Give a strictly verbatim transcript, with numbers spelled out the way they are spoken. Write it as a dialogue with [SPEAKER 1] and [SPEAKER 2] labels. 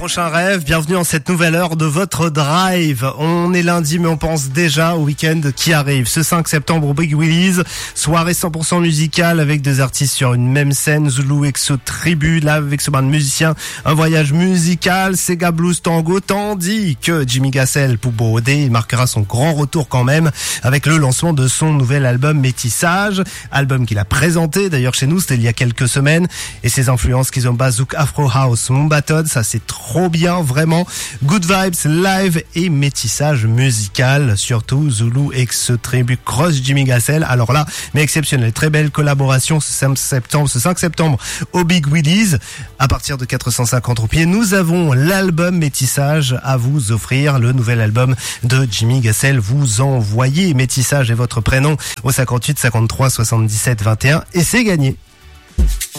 [SPEAKER 1] Prochain rêve, bienvenue en cette nouvelle heure de votre drive. On est lundi mais on pense déjà au week-end qui arrive. Ce cinq septembre au Big Willy's, soirée cent pour cent musicale avec deux artistes sur une même scène, Zulu Exo Tribu, là avec ce band de musiciens, un voyage musical, Sega Blues Tango, tandis que Jimmy Gassel, Poubo Odé, il marquera son grand retour quand même avec le lancement de son nouvel album Métissage, album qu'il a présenté d'ailleurs chez nous, c'était il y a quelques semaines, et ses influences Kizomba, Zouk, Afro House, Mumbatod, ça c'est trop Trop bien, vraiment. Good vibes, live et métissage musical. Surtout Zulu Exo Tribu Cross Jimmy Gassel. Alors là, mais exceptionnel. Très belle collaboration ce cinq septembre, ce cinq septembre au Big Willy's. À partir de quatre cent cinquante roupies, nous avons l'album Métissage à vous offrir. Le nouvel album de Jimmy Gassel. Vous envoyez Métissage et votre prénom au cinquante-huit cinquante-trois soixante-dix-sept vingt et un et c'est gagné.